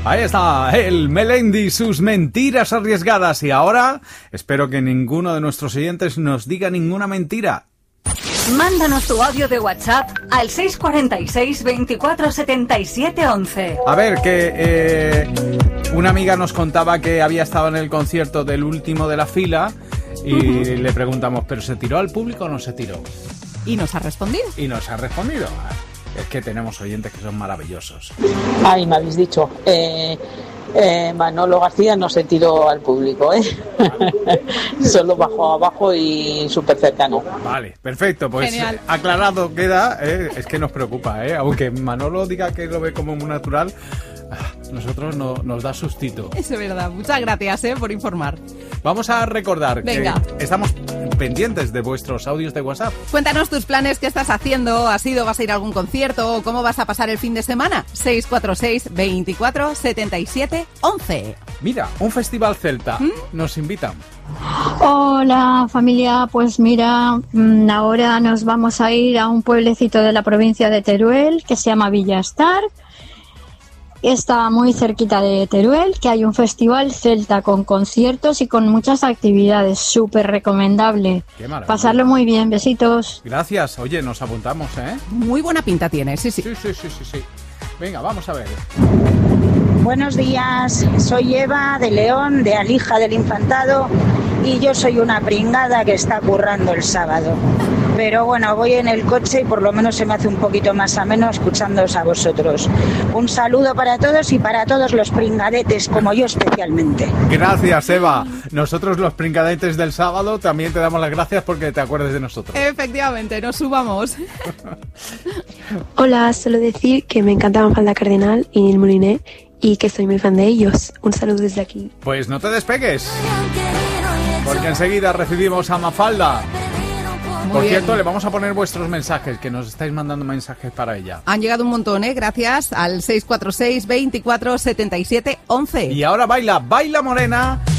Ahí está, el Melendi, sus mentiras arriesgadas. Y ahora espero que ninguno de nuestros oyentes nos diga ninguna mentira. Mándanos tu audio de WhatsApp al 646 24 77 11. A ver, que una amiga nos contaba que había estado en el concierto del último de la fila y le preguntamos, ¿pero se tiró al público o no se tiró? ¿Y nos ha respondido? Y nos ha respondido. Es que tenemos oyentes que son maravillosos. Ay, me habéis dicho. Manolo García no se tiró al público, solo bajó abajo y súper cercano. Vale, perfecto, pues genial. Aclarado queda, es que nos preocupa, aunque Manolo diga que lo ve como muy natural, nosotros nos da sustito. Eso es verdad, muchas gracias por informar. Vamos a recordar Venga. que estamos pendientes de vuestros audios de WhatsApp. Cuéntanos tus planes, qué estás haciendo, vas a ir a algún concierto o cómo vas a pasar el fin de semana. 646 24 77 11. Mira, un festival celta nos invitan. Hola familia, pues mira, ahora nos vamos a ir a un pueblecito de la provincia de Teruel que se llama Villastar. Está muy cerquita de Teruel, que hay un festival celta con conciertos y con muchas actividades, súper recomendable. Qué maravilla. Pasarlo muy bien, besitos. Gracias, oye, nos apuntamos, Muy buena pinta tiene, sí. Sí. Venga, vamos a ver. Buenos días, soy Eva de León, de Alija del Infantado, y yo soy una pringada que está currando el sábado. Pero bueno, voy en el coche y por lo menos se me hace un poquito más ameno escuchándoos a vosotros. Un saludo para todos y para todos los pringadetes, como yo especialmente. Gracias, Eva. Nosotros los pringadetes del sábado también te damos las gracias porque te acuerdes de nosotros. Efectivamente, nos subamos. Hola, solo decir que me encanta Mafalda Cardenal y Neil Moliné y que soy muy fan de ellos. Un saludo desde aquí. Pues no te despegues, porque enseguida recibimos a Mafalda. Por cierto, le vamos a poner vuestros mensajes, que nos estáis mandando mensajes para ella. Han llegado un montón, gracias al 646 24 77 11. Y ahora baila Morena,